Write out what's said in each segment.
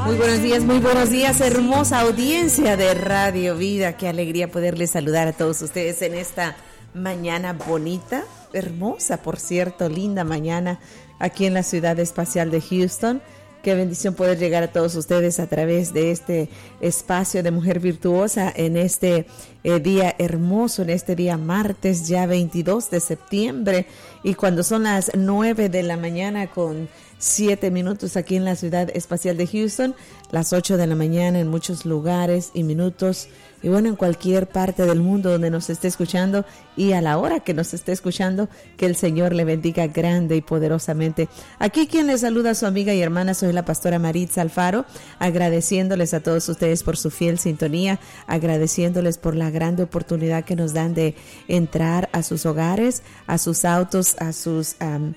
muy buenos días, hermosa audiencia de Radio Vida. Qué alegría poderles saludar a todos ustedes en esta mañana bonita, hermosa, por cierto, linda mañana aquí en la ciudad espacial de Houston. Qué bendición poder llegar a todos ustedes a través de este espacio de Mujer Virtuosa en este día hermoso, en este día martes ya 22 de septiembre, y cuando son las 9 de la mañana con 7 minutos aquí en la ciudad espacial de Houston, las 8 de la mañana en muchos lugares y minutos, y bueno, en cualquier parte del mundo donde nos esté escuchando y a la hora que nos esté escuchando, que el Señor le bendiga grande y poderosamente. Aquí quien les saluda, su amiga y hermana, soy la pastora Maritza Alfaro, agradeciéndoles a todos ustedes por su fiel sintonía, agradeciéndoles por la grande oportunidad que nos dan de entrar a sus hogares, a sus autos, a sus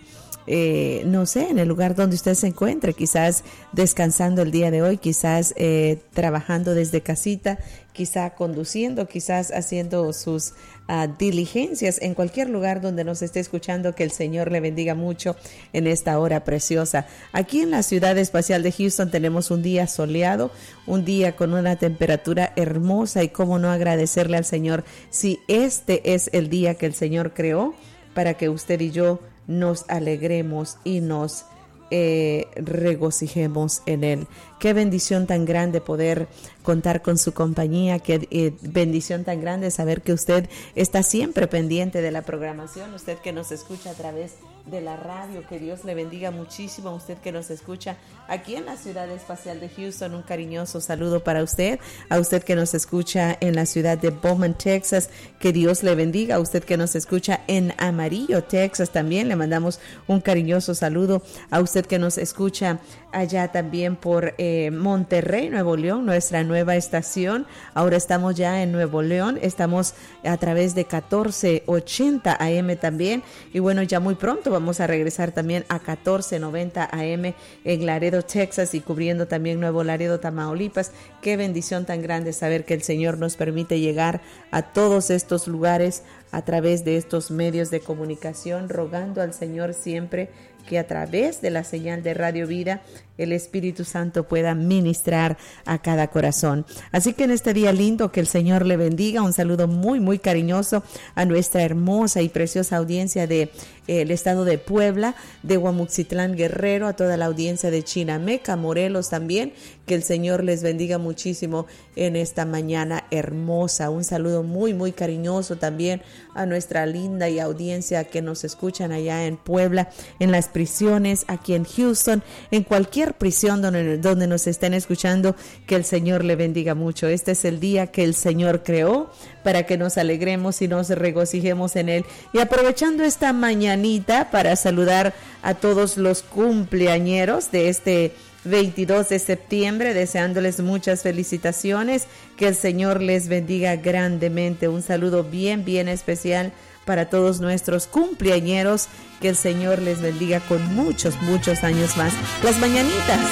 no sé, en el lugar donde usted se encuentre, quizás descansando el día de hoy, quizás trabajando desde casita, quizás conduciendo, quizás haciendo sus diligencias, en cualquier lugar donde nos esté escuchando, que el Señor le bendiga mucho en esta hora preciosa. Aquí en la ciudad espacial de Houston tenemos un día soleado, un día con una temperatura hermosa, y cómo no agradecerle al Señor si este es el día que el Señor creó para que usted y yo nos alegremos y nos regocijemos en él. Qué bendición tan grande poder contar con su compañía, qué bendición tan grande saber que usted está siempre pendiente de la programación, usted que nos escucha a través de la radio. Que Dios le bendiga muchísimo a usted que nos escucha aquí en la ciudad espacial de Houston. Un cariñoso saludo para usted, a usted que nos escucha en la ciudad de Beaumont, Texas, que Dios le bendiga. A usted que nos escucha en Amarillo, Texas, también le mandamos un cariñoso saludo. A usted que nos escucha allá también por Monterrey, Nuevo León, nuestra nueva estación. Ahora estamos ya en Nuevo León, estamos a través de 1480 AM también, y bueno, ya muy pronto vamos a regresar también a 1490 AM en Laredo, Texas, y cubriendo también Nuevo Laredo, Tamaulipas. Qué bendición tan grande saber que el Señor nos permite llegar a todos estos lugares a través de estos medios de comunicación, rogando al Señor siempre que a través de la señal de Radio Vida el Espíritu Santo pueda ministrar a cada corazón. Así que en este día lindo, que el Señor le bendiga. Un saludo muy, muy cariñoso a nuestra hermosa y preciosa audiencia de el estado de Puebla, de Huamuxitlán, Guerrero, a toda la audiencia de Chinameca, Morelos también. Que el Señor les bendiga muchísimo en esta mañana hermosa. Un saludo muy, muy cariñoso también a nuestra linda y audiencia que nos escuchan allá en Puebla, en las prisiones, aquí en Houston, en cualquier prisión donde nos estén escuchando. Que el Señor le bendiga mucho. Este es el día que el Señor creó para que nos alegremos y nos regocijemos en él. Y aprovechando esta mañanita para saludar a todos los cumpleañeros de este 22 de septiembre, deseándoles muchas felicitaciones, que el Señor les bendiga grandemente. Un saludo bien, bien especial para todos nuestros cumpleañeros, que el Señor les bendiga con muchos, muchos años más. Las mañanitas